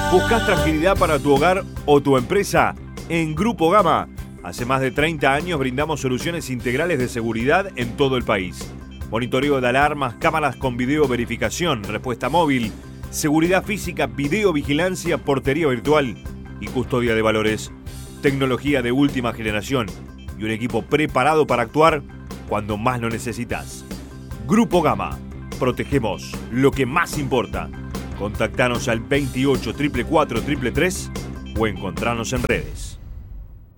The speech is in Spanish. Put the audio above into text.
¿Buscas tranquilidad para tu hogar o tu empresa? En Grupo Gama, hace más de 30 años brindamos soluciones integrales de seguridad en todo el país. Monitoreo de alarmas, cámaras con video verificación, respuesta móvil, seguridad física, videovigilancia, portería virtual y custodia de valores. Tecnología de última generación y un equipo preparado para actuar cuando más lo necesitas. Grupo Gama, protegemos lo que más importa. Contactanos al 28 444 333 o encontrarnos en redes.